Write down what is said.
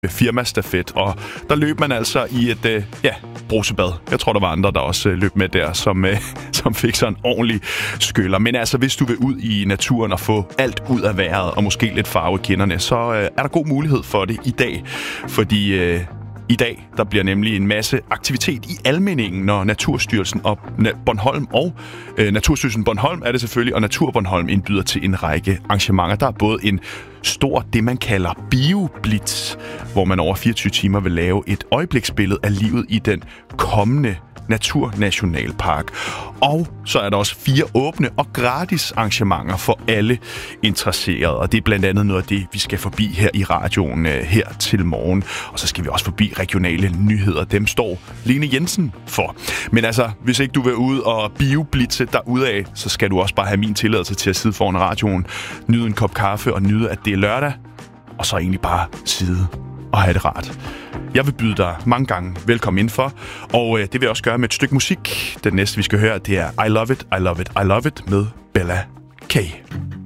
firmastafet, og der løb man altså i et brusebad. Jeg tror, der var andre, der også løb med der, som fik sådan en ordentlig skyller. Men altså, hvis du vil ud i naturen og få alt ud af vejret, og måske lidt farve i kinderne, så er der god mulighed for det i dag. Fordi i dag, der bliver nemlig en masse aktivitet i Almindingen, når Naturstyrelsen og Bornholm og Naturstyrelsen Bornholm er det selvfølgelig, og Natur Bornholm indbyder til en række arrangementer. Der er både en stor, det man kalder bioblitz, hvor man over 24 timer vil lave et øjebliksbillede af livet i den kommende Naturnationalpark. Og så er der også 4 åbne og gratis arrangementer for alle interesserede. Og det er blandt andet noget af det, vi skal forbi her i radioen her til morgen. Og så skal vi også forbi regionale nyheder. Dem står Lene Jensen for. Men altså, hvis ikke du vil ud og bioblitze derudaf, så skal du også bare have min tilladelse til at sidde foran radioen, nyde en kop kaffe og nyde, at det er lørdag. Og så egentlig bare sidde og have det rart. Jeg vil byde dig mange gange velkommen indenfor, og det vil jeg også gøre med et stykke musik. Den næste, vi skal høre, det er I Love It, I Love It, I Love It med Bella K.